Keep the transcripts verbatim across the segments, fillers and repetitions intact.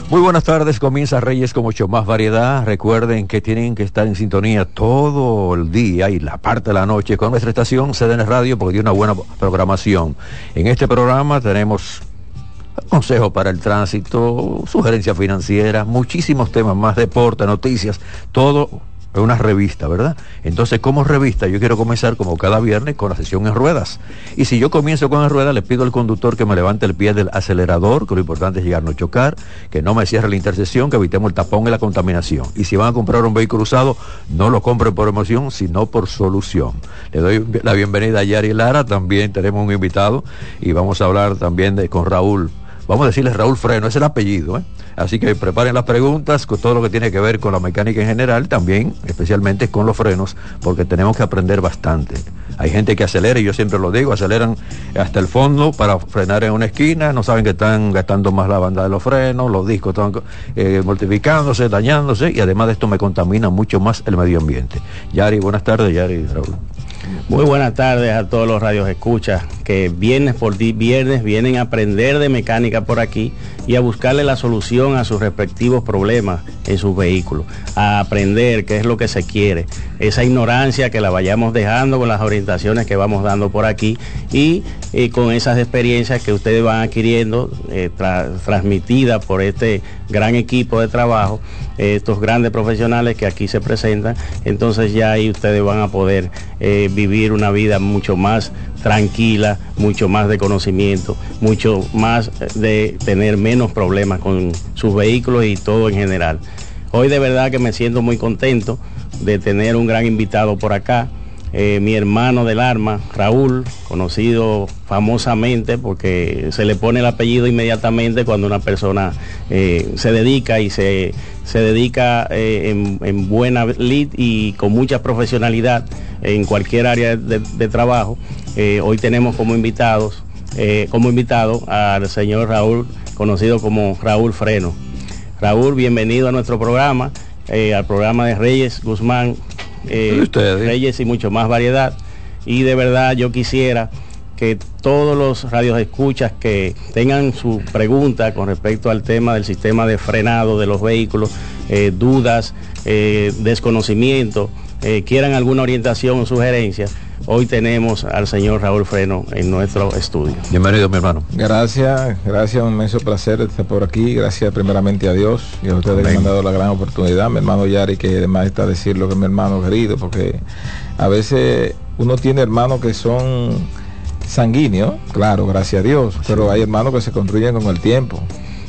Muy buenas tardes, comienza Reyes con mucho más variedad. Recuerden que tienen que estar en sintonía todo el día y la parte de la noche con nuestra estación C D N Radio porque tiene una buena programación. En este programa tenemos consejos para el tránsito, sugerencias financieras, muchísimos temas más, deporte, noticias, todo en una revista, ¿verdad? Entonces, como revista, yo quiero comenzar como cada viernes con la sesión en ruedas. Y si yo comienzo con en ruedas, le pido al conductor que me levante el pie del acelerador, que lo importante es llegar, no chocar, que no me cierre la intersección, que evitemos el tapón y la contaminación. Y si van a comprar un vehículo usado, no lo compren por emoción, sino por solución. Le doy la bienvenida a Yari Lara, también tenemos un invitado y vamos a hablar también de, con Raúl. Vamos a decirle Raúl Freno, es el apellido, ¿eh? Así que preparen las preguntas con todo lo que tiene que ver con la mecánica en general, también especialmente con los frenos, porque tenemos que aprender bastante. Hay gente que acelera, y yo siempre lo digo, aceleran hasta el fondo para frenar en una esquina, no saben que están gastando más la banda de los frenos, los discos están eh, multiplicándose, dañándose, y además de esto me contamina mucho más el medio ambiente. Yari, buenas tardes, Yari, Raúl. Muy buenas tardes a todos los radios escuchas que viernes por viernes vienen a aprender de mecánica por aquí y a buscarle la solución a sus respectivos problemas en sus vehículos, a aprender qué es lo que se quiere, esa ignorancia que la vayamos dejando con las orientaciones que vamos dando por aquí y, y con esas experiencias que ustedes van adquiriendo eh, tra transmitidas por este gran equipo de trabajo, eh, estos grandes profesionales que aquí se presentan. Entonces ya ahí ustedes van a poder eh, vivir una vida mucho más tranquila, mucho más de conocimiento, mucho más de tener menos problemas con sus vehículos y todo en general. Hoy de verdad que me siento muy contento de tener un gran invitado por acá, eh, mi hermano del alma, Raúl, conocido famosamente porque se le pone el apellido inmediatamente cuando una persona eh, se dedica y se, se dedica eh, en, en buena lid y con mucha profesionalidad en cualquier área de, de trabajo. Eh, hoy tenemos como invitados, eh, como invitado al señor Raúl, conocido como Raúl Freno. Raúl, bienvenido a nuestro programa, eh, al programa de Reyes Guzmán, eh, Reyes y mucho más variedad. Y de verdad yo quisiera que todos los radios escuchas que tengan su pregunta con respecto al tema del sistema de frenado de los vehículos, eh, dudas, eh, desconocimiento, eh, quieran alguna orientación o sugerencia, hoy tenemos al señor Raúl Freno en nuestro estudio. Bienvenido, mi hermano. Gracias, gracias, un inmenso placer estar por aquí. Gracias primeramente a Dios y a ustedes que me han dado la gran oportunidad. Mi hermano Yari, que además está decir lo que es mi hermano querido, porque a veces uno tiene hermanos que son sanguíneos, claro, gracias a Dios, sí, pero hay hermanos que se construyen con el tiempo.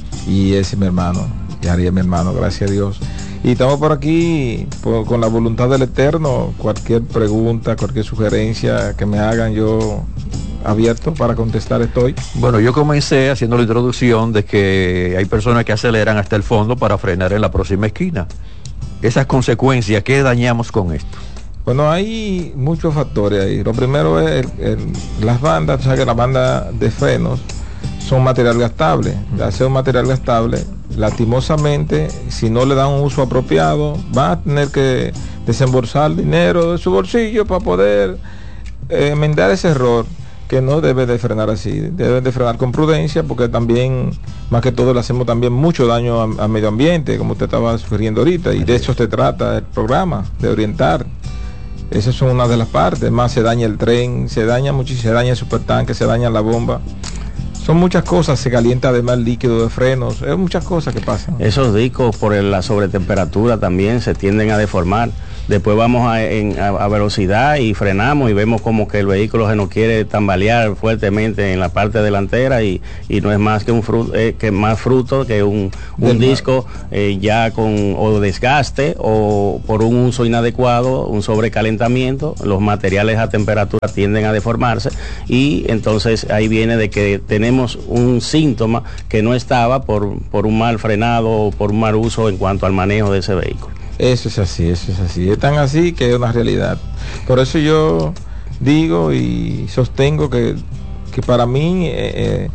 Y ese es mi hermano, Yari es mi hermano, gracias a Dios. Y estamos por aquí por, con la voluntad del Eterno. Cualquier pregunta, cualquier sugerencia que me hagan, yo abierto para contestar estoy. Bueno, yo comencé haciendo la introducción de que hay personas que aceleran hasta el fondo para frenar en la próxima esquina. Esas consecuencias, ¿qué dañamos con esto? Bueno, hay muchos factores ahí. Lo primero es el, el, las bandas, o sea que las bandas de frenos son material gastable. Al ser un material gastable, lastimosamente, si no le dan un uso apropiado, van a tener que desembolsar dinero de su bolsillo para poder eh, enmendar ese error, que no debe de frenar así, debe de frenar con prudencia, porque también, más que todo, le hacemos también mucho daño al medio ambiente, como usted estaba sugiriendo ahorita, y de eso se trata el programa, de orientar. Esas son una de las partes. Más se daña el tren, se daña muchísimo, se daña el supertanque, se daña la bomba. Son muchas cosas, se calienta además el líquido de frenos, es muchas cosas que pasan. Esos discos por la sobretemperatura también se tienden a deformar. Después vamos a, en, a, a velocidad y frenamos y vemos como que el vehículo se nos quiere tambalear fuertemente en la parte delantera y, y no es más que un fruto, eh, que más fruto que un, un disco eh, ya con o desgaste o por un uso inadecuado, un sobrecalentamiento. Los materiales a temperatura tienden a deformarse y entonces ahí viene de que tenemos un síntoma que no estaba por, por un mal frenado o por un mal uso en cuanto al manejo de ese vehículo. Eso es así, eso es así. Es tan así que es una realidad. Por eso yo digo y sostengo que, que para mí eh,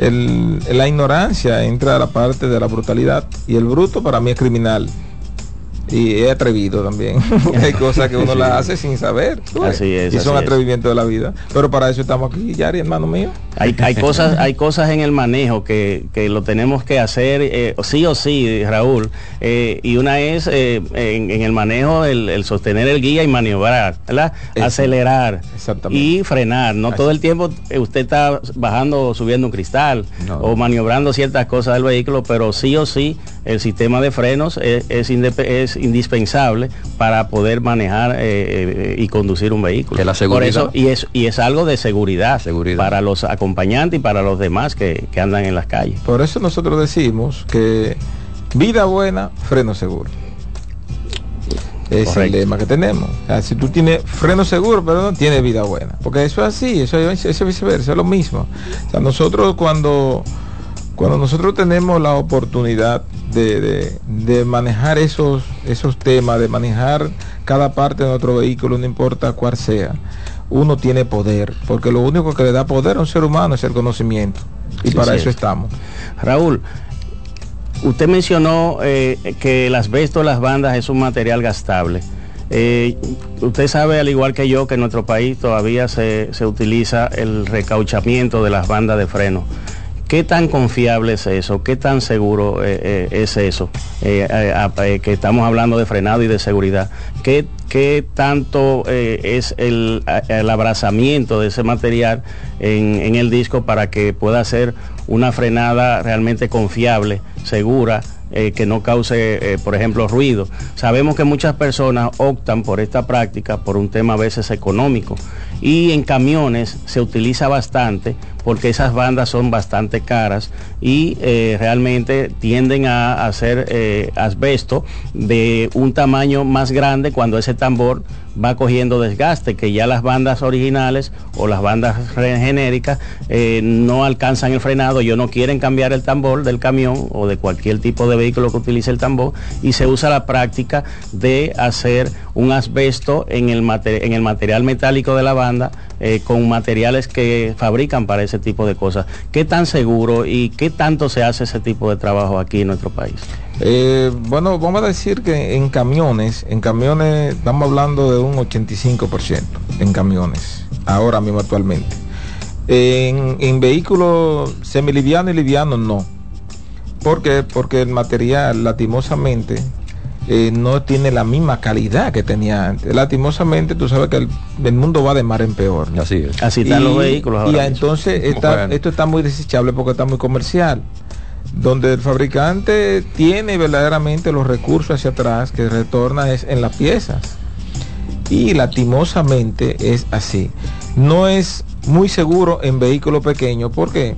el, la ignorancia entra a la parte de la brutalidad y el bruto para mí es criminal. y es atrevido también, porque hay cosas que uno sí. las hace sin saber, así es, y son así atrevimientos es. de la vida, pero para eso estamos aquí, Yari, hermano mío. Hay, hay cosas hay cosas en el manejo que, que lo tenemos que hacer eh, sí o sí, Raúl, eh, y una es eh, en, en el manejo el, el sostener el guía y maniobrar, ¿verdad? Eso. Acelerar y frenar, no así. Todo el tiempo usted está bajando o subiendo un cristal no. o maniobrando ciertas cosas del vehículo, pero sí o sí el sistema de frenos es, es, es indispensable para poder manejar eh, eh, y conducir un vehículo. Que la seguridad. Por eso, y es, y es algo de seguridad, seguridad para los acompañantes y para los demás que, que andan en las calles. Por eso nosotros decimos que vida buena, freno seguro. Es Correcto. El lema que tenemos. O sea, si tú tienes freno seguro, pero no tienes vida buena. Porque eso es así, eso es, eso es viceversa, es lo mismo. O sea, nosotros cuando, cuando nosotros tenemos la oportunidad de, de, de manejar esos, esos temas, de manejar cada parte de nuestro vehículo, no importa cuál sea, uno tiene poder, porque lo único que le da poder a un ser humano es el conocimiento. Y sí, para sí. eso estamos. Raúl, usted mencionó eh, que el asbesto de las bandas es un material gastable. Eh, usted sabe, al igual que yo, que en nuestro país todavía se, se utiliza el recauchamiento de las bandas de freno. ¿Qué tan confiable es eso? ¿Qué tan seguro eh, eh, es eso? Eh, eh, eh, que estamos hablando de frenado y de seguridad. ¿Qué, qué tanto eh, es el, el abrazamiento de ese material en, en el disco para que pueda ser una frenada realmente confiable, segura, eh, que no cause, eh, por ejemplo, ruido? Sabemos que muchas personas optan por esta práctica por un tema a veces económico, y en camiones se utiliza bastante porque esas bandas son bastante caras y eh, realmente tienden a hacer eh, asbesto de un tamaño más grande cuando ese tambor va cogiendo desgaste, que ya las bandas originales o las bandas genéricas eh, no alcanzan el frenado, ellos no quieren cambiar el tambor del camión o de cualquier tipo de vehículo que utilice el tambor, y se usa la práctica de hacer un asbesto en el, mater en el material metálico de la banda, eh, con materiales que fabrican para ese tipo de cosas. ¿Qué tan seguro y qué tanto se hace ese tipo de trabajo aquí en nuestro país? Eh, bueno, vamos a decir que en camiones, en camiones estamos hablando de un ochenta y cinco por ciento en camiones, ahora mismo actualmente. En, en vehículos semilivianos y livianos no. ¿Por qué? Porque el material, lastimosamente, eh, no tiene la misma calidad que tenía antes. Lastimosamente, tú sabes que el, el mundo va de mar en peor. Así es. Así están y, los vehículos ahora. Y entonces está, bueno. esto está muy desechable porque está muy comercial, donde el fabricante tiene verdaderamente los recursos hacia atrás que retorna es en las piezas, y lastimosamente es así. No es muy seguro en vehículos pequeños. ¿Por qué?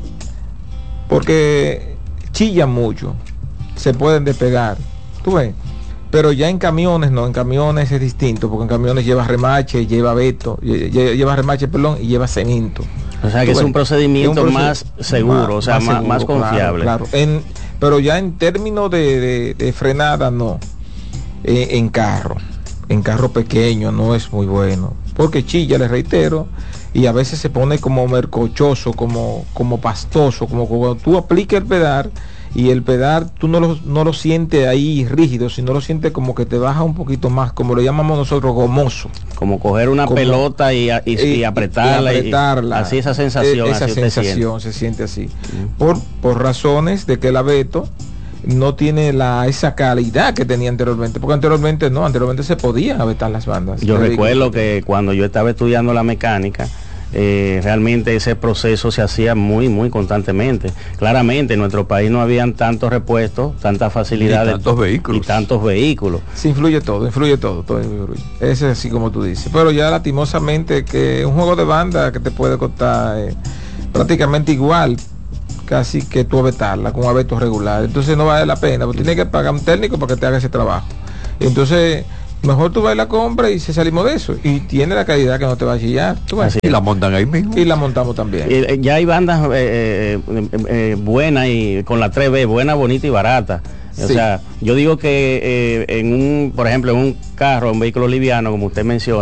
Porque chillan mucho, se pueden despegar, tú ves. Pero ya en camiones no, en camiones es distinto, porque en camiones lleva remache, lleva veto, lleva, lleva remache, perdón, y lleva cemento. O sea que es un procedimiento es un más seguro, más, o sea, más, seguro, más confiable. Claro, claro. En, pero ya en términos de, de, de frenada, no. Eh, en carro, en carro pequeño no es muy bueno, porque chilla, les reitero, y a veces se pone como mercochoso, como, como pastoso, como cuando tú aplicas el pedal, y el pedal tú no lo, no lo sientes ahí rígido, sino lo sientes como que te baja un poquito más, como lo llamamos nosotros, gomoso. Como coger una como, pelota y, y, y, y apretarla. Y apretarla. Y, así esa sensación. Esa así sensación se siente así. Mm. Por, por razones de que el abeto no tiene la esa calidad que tenía anteriormente, porque anteriormente no, anteriormente se podían abetar las bandas. Yo recuerdo que cuando yo estaba estudiando la mecánica, Eh, realmente ese proceso se hacía muy muy constantemente. Claramente en nuestro país no habían tantos repuestos, tantas facilidades, y tantos vehículos y tantos vehículos. Sí, influye todo, influye todo, todo influye. Ese es así como tú dices. Pero ya lastimosamente que un juego de banda que te puede costar eh, prácticamente igual, casi que tú abetarla con un abeto regular, entonces no vale la pena, porque tienes que pagar un técnico para que te haga ese trabajo. Entonces mejor tú vas y la compras y se salimos de eso, y tiene la calidad que no te va a chillar. Y la montan ahí mismo. Y la montamos también. Y, eh, ya hay bandas eh, eh, eh, buenas y con la tres B, buena, bonita y barata. O sí. sea, yo digo que eh, en un, por ejemplo, en un carro, un vehículo liviano, como usted menciona,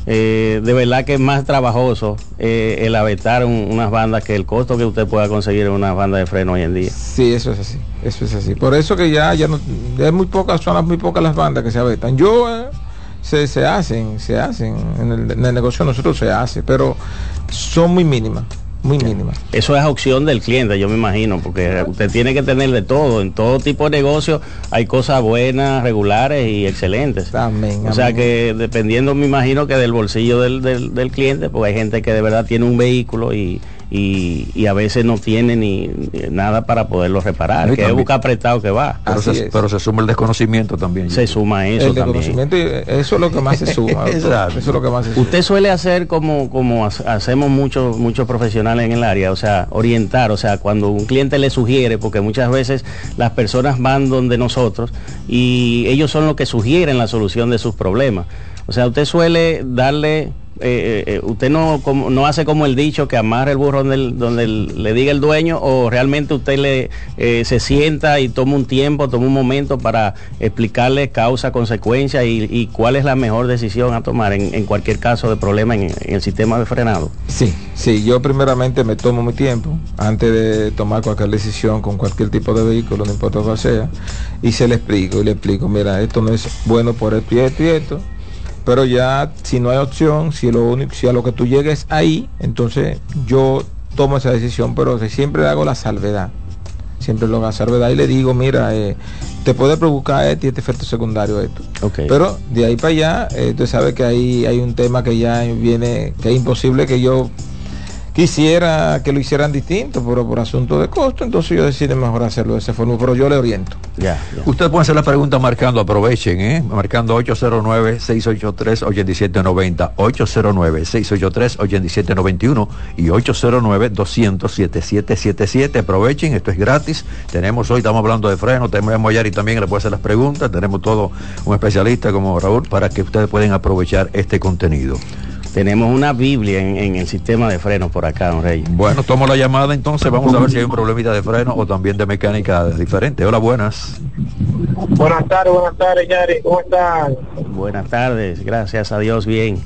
eh, de verdad que es más trabajoso eh, el abetar un, unas bandas que el costo que usted pueda conseguir en una banda de freno hoy en día. Sí, eso es así, eso es así. Por eso que ya, ya no, es muy pocas, son las muy pocas las bandas que se abetan. Yo eh, se, se hacen, se hacen, en el, en el negocio nosotros se hace, pero son muy mínimas. Muy mínima. Eso es opción del cliente, yo me imagino, porque usted tiene que tener de todo. En todo tipo de negocio hay cosas buenas, regulares y excelentes. Amén, o sea amén. que dependiendo, me imagino, que del bolsillo del, del, del cliente, porque hay gente que de verdad tiene un vehículo y, y, y a veces no tiene ni, ni nada para poderlo reparar, Sí, que también. es buscar prestado que va. Pero se, pero se suma el desconocimiento también. Se suma eso el también. desconocimiento, eso es lo que más se suma. Exacto. Eso es lo que más se suma. Usted suele hacer como, como hacemos muchos muchos profesionales en el área, o sea, orientar, o sea, cuando un cliente le sugiere, porque muchas veces las personas van donde nosotros y ellos son los que sugieren la solución de sus problemas. O sea, usted suele darle, eh, eh, usted no, como, no hace como el dicho que amarra el burro donde, el, donde el, le diga el dueño, o realmente usted le eh, se sienta y toma un tiempo, toma un momento para explicarle causa, consecuencia y, y cuál es la mejor decisión a tomar en, en cualquier caso de problema en, en el sistema de frenado. Sí, sí, yo primeramente me tomo mi tiempo antes de tomar cualquier decisión con cualquier tipo de vehículo, no importa cuál sea, y se le explico, y le explico, mira, esto no es bueno por esto y esto y esto, pero ya si no hay opción, si, lo único, si a lo que tú llegues ahí, entonces yo tomo esa decisión, pero siempre hago la salvedad, siempre lo hago la salvedad y le digo, mira, eh, te puede provocar este y este efecto secundario esto. Okay. Pero de ahí para allá, eh, tú sabes que ahí hay un tema que ya viene, que es imposible que yo quisiera que lo hicieran distinto, pero por asunto de costo, entonces yo decidí mejor hacerlo de esa forma, pero yo le oriento. Ya, ya. Usted puede hacer la pregunta marcando, aprovechen, ¿eh? Marcando ocho cero nueve, seis ocho tres, ocho siete nueve cero, ocho cero nueve, seis ocho tres, ocho siete nueve uno y ocho cero nueve, dos cero cero, siete siete siete siete. Aprovechen, esto es gratis. Tenemos hoy, estamos hablando de freno, tenemos a Moyari también, le puede hacer las preguntas. Tenemos todo un especialista como Raúl para que ustedes puedan aprovechar este contenido. Tenemos una Biblia en, en el sistema de frenos por acá, don Reyes. Bueno, tomo la llamada entonces, vamos a ver si hay un problemita de freno o también de mecánica diferente. Hola, buenas. Buenas tardes, buenas tardes, Yari, ¿cómo están? Buenas tardes, gracias a Dios, bien.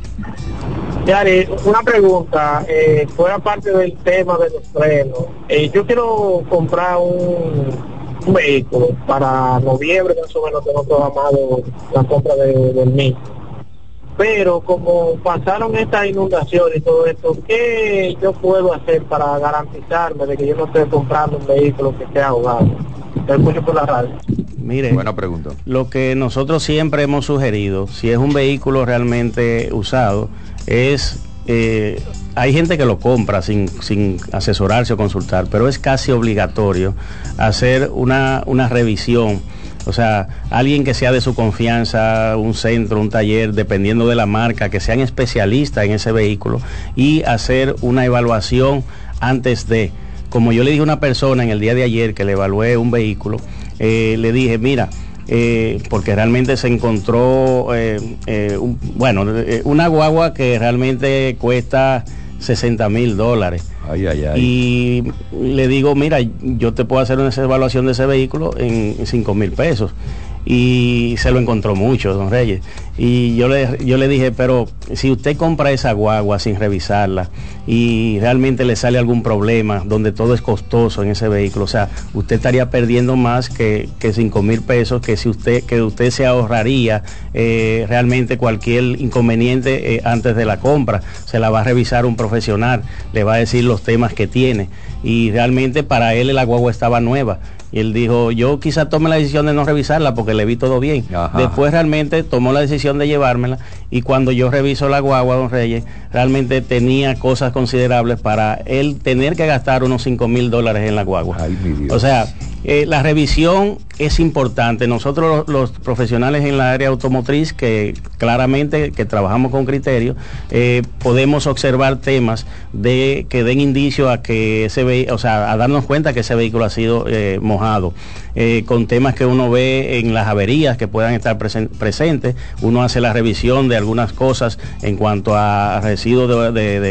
Yari, una pregunta, eh, fuera parte del tema de los frenos. Eh, yo quiero comprar un, un vehículo para noviembre, más o menos tengo programado la compra de, del mismo. Pero como pasaron estas inundaciones y todo esto, ¿qué yo puedo hacer para garantizarme de que yo no esté comprando un vehículo que esté ahogado? Te escucho por la radio. Mire, buena pregunta. Lo que nosotros siempre hemos sugerido, si es un vehículo realmente usado, es, eh, hay gente que lo compra sin, sin asesorarse o consultar, pero es casi obligatorio hacer una, una revisión. O sea, alguien que sea de su confianza, un centro, un taller, dependiendo de la marca, que sean especialistas en ese vehículo y hacer una evaluación antes de, como yo le dije a una persona en el día de ayer que le evalué un vehículo, eh, le dije, mira, eh, porque realmente se encontró, eh, eh, un, bueno, eh, una guagua que realmente cuesta sesenta mil dólares. Ay, ay, ay. Y le digo, mira, yo te puedo hacer una evaluación de ese vehículo en cinco mil pesos. Y se lo encontró mucho, don Reyes. Y yo le, yo le dije, pero si usted compra esa guagua sin revisarla y realmente le sale algún problema donde todo es costoso en ese vehículo, o sea, usted estaría perdiendo más que, que cinco mil pesos, que si usted, que usted se ahorraría eh, realmente cualquier inconveniente eh, antes de la compra. Se la va a revisar un profesional, le va a decir los temas que tiene. Y realmente para él la guagua estaba nueva. Y él dijo, yo quizá tome la decisión de no revisarla porque le vi todo bien. Ajá. Después realmente tomó la decisión de llevármela y cuando yo reviso la guagua, don Reyes, realmente tenía cosas considerables para él tener que gastar unos cinco mil dólares en la guagua. Ay, mi Dios. O sea, eh, la revisión es importante. Nosotros los, los profesionales en la área automotriz, que claramente que trabajamos con criterio, eh, podemos observar temas de que den indicio a que ese ve, o sea, a darnos cuenta que ese vehículo ha sido eh, mojado, eh, con temas que uno ve en las averías que puedan estar presen presentes. Uno hace la revisión de algunas cosas en cuanto a residuos de, de, de